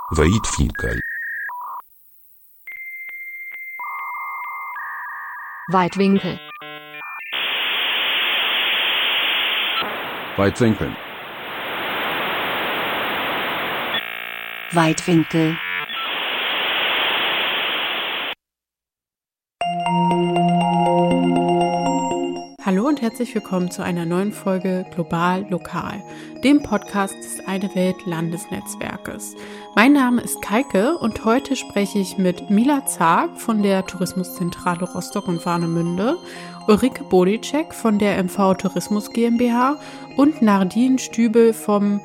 Weitwinkel. Weitwinkel. Weitwinkel. Weitwinkel. Hallo und herzlich willkommen zu einer neuen Folge Global Lokal, dem Podcast des Eine Welt Landesnetzwerkes. Mein Name ist Kaike und heute spreche ich mit Mila Zag von der Tourismuszentrale Rostock und Warnemünde, Ulrike Bodicek von der MV Tourismus GmbH und Nardine Stübel vom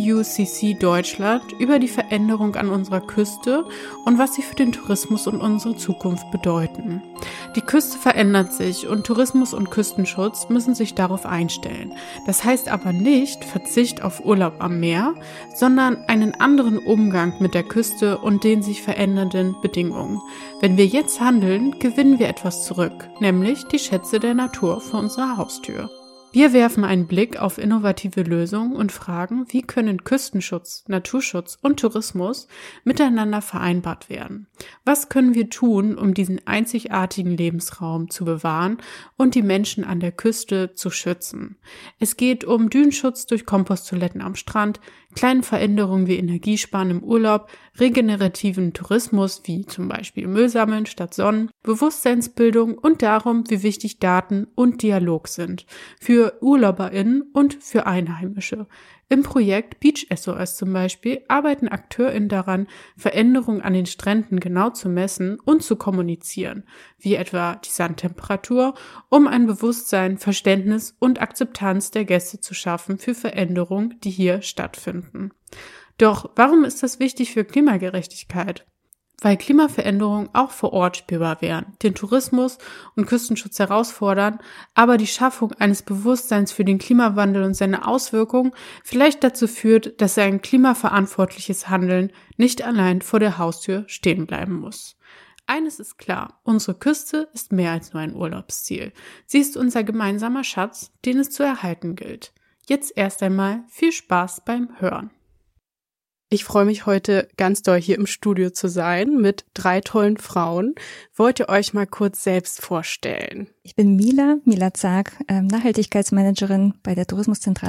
EUCC Deutschland über die Veränderung an unserer Küste und was sie für den Tourismus und unsere Zukunft bedeuten. Die Küste verändert sich und Tourismus und Küstenschutz müssen sich darauf einstellen. Das heißt aber nicht Verzicht auf Urlaub am Meer, sondern einen anderen Umgang mit der Küste und den sich verändernden Bedingungen. Wenn wir jetzt handeln, gewinnen wir etwas zurück, nämlich die Schätze der Natur vor unserer Haustür. Wir werfen einen Blick auf innovative Lösungen und fragen, wie können Küstenschutz, Naturschutz und Tourismus miteinander vereinbart werden? Was können wir tun, um diesen einzigartigen Lebensraum zu bewahren und die Menschen an der Küste zu schützen? Es geht um Dünenschutz durch Komposttoiletten am Strand, kleine Veränderungen wie Energiesparen im Urlaub, regenerativen Tourismus wie zum Beispiel Müll sammeln statt Sonnen, Bewusstseinsbildung und darum, wie wichtig Daten und Dialog sind für UrlauberInnen und für Einheimische. Im Projekt Beach SOS zum Beispiel arbeiten AkteurInnen daran, Veränderungen an den Stränden genau zu messen und zu kommunizieren, wie etwa die Sandtemperatur, um ein Bewusstsein, Verständnis und Akzeptanz der Gäste zu schaffen für Veränderungen, die hier stattfinden. Doch warum ist das wichtig für Klimagerechtigkeit? Weil Klimaveränderungen auch vor Ort spürbar wären, den Tourismus und Küstenschutz herausfordern, aber die Schaffung eines Bewusstseins für den Klimawandel und seine Auswirkungen vielleicht dazu führt, dass ein klimaverantwortliches Handeln nicht allein vor der Haustür stehen bleiben muss. Eines ist klar, unsere Küste ist mehr als nur ein Urlaubsziel. Sie ist unser gemeinsamer Schatz, den es zu erhalten gilt. Jetzt erst einmal viel Spaß beim Hören. Ich freue mich heute ganz doll hier im Studio zu sein mit 3 tollen Frauen. Wollt ihr euch mal kurz selbst vorstellen? Ich bin Mila Zag, Nachhaltigkeitsmanagerin bei der Tourismuszentrale